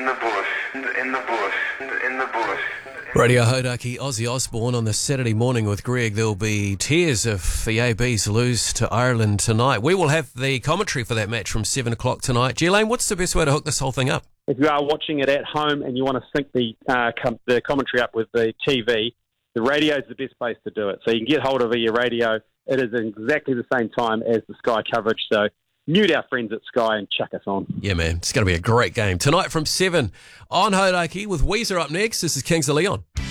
in the bush, in the bush, in the bush. Radio Hodaki, Ozzy Osbourne on the Saturday morning with Greg. There'll be tears if the ABs lose to Ireland tonight. We will have the commentary for that match from 7 o'clock tonight. Ghislaine, what's the best way to hook this whole thing up? If you are watching it at home and you want to sync the commentary up with the TV, the radio is the best place to do it. So you can get hold of your radio. It is exactly the same time as the Sky coverage. So mute our friends at Sky and chuck us on. Yeah, man. It's going to be a great game. Tonight from 7 on Hodaki with Weezer up next. This is Kings of Leon.